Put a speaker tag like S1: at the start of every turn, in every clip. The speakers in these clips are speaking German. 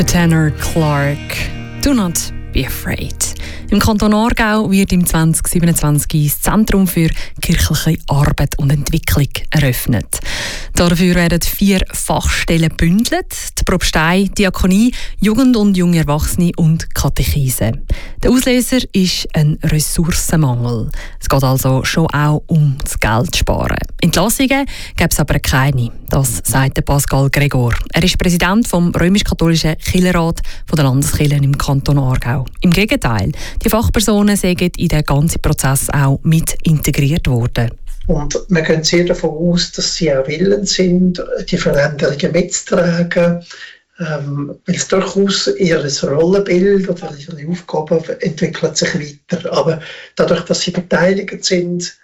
S1: Der Tenor Clark. Do not be afraid. Im Kanton Aargau wird im 2027 das Zentrum für kirchliche Arbeit und Entwicklung eröffnet. Dafür werden 4 Fachstellen gebündelt: die Propstei, Diakonie, Jugend und junge Erwachsene und Katechese. Der Auslöser ist ein Ressourcenmangel. Es geht also schon auch um das Geld sparen. Entlassungen gibt es aber keine. Das sagt Pascal Gregor. Er ist Präsident vom römisch-katholischen Kirchenrat der Landeskirchen im Kanton Aargau. Im Gegenteil, die Fachpersonen sind in den ganzen Prozess auch mit integriert worden.
S2: Und wir gehen sehr davon aus, dass sie auch willens sind, die Veränderungen mitzutragen, weil es durchaus ihr Rollenbild oder ihre Aufgaben entwickelt sich weiter. Aber dadurch, dass sie beteiligt sind,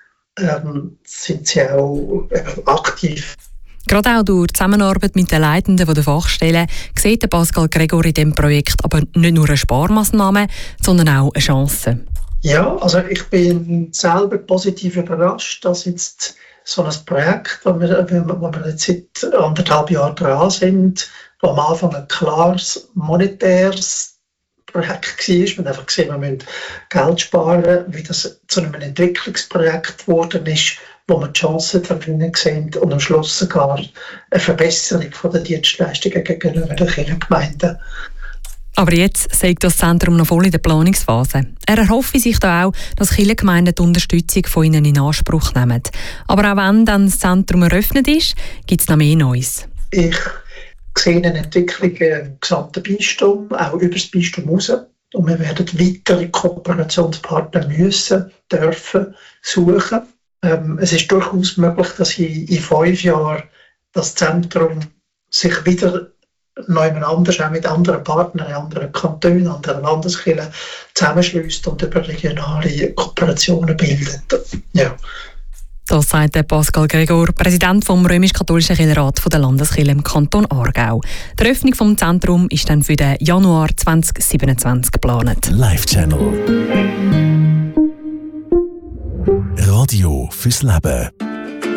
S2: sind sie auch aktiv.
S1: Gerade auch durch die Zusammenarbeit mit den Leitenden der Fachstellen sieht Pascal Gregor in diesem Projekt aber nicht nur eine Sparmaßnahme, sondern auch eine Chance.
S2: Ja, also ich bin selber positiv überrascht, dass jetzt so ein Projekt, wo wir jetzt seit 1,5 Jahren dran sind, wo am Anfang ein klares monetäres Projekt war. Wir haben einfach gesehen, wir müssen Geld sparen, wie das zu einem Entwicklungsprojekt geworden ist, wo wir die Chancen darin sehen und am Schluss sogar eine Verbesserung der Dienstleistungen gegenüber den Kirchengemeinden.
S1: Aber jetzt sagt das Zentrum noch voll in der Planungsphase. Er erhoffe sich da auch, dass Kirchengemeinden die Unterstützung von ihnen in Anspruch nehmen. Aber auch wenn dann das Zentrum eröffnet ist, gibt es noch mehr Neues.
S2: Ich sehe eine Entwicklung im gesamten Bistum, auch über das Bistum hinaus. Und wir werden weitere Kooperationspartner dürfen suchen. Es ist durchaus möglich, dass in 5 Jahren das Zentrum sich wieder neu anders, auch mit anderen Partnern, anderen Kantonen, anderen Landeskirchen zusammenschließt und über regionale Kooperationen bildet. Ja.
S1: Das sagt Pascal Gregor, Präsident vom römisch-katholischen Kirchenrat der Landeskirchen im Kanton Aargau. Die Eröffnung des Zentrums ist dann für den Januar 2027 geplant.
S3: Live Channel. Radio fürs Leben.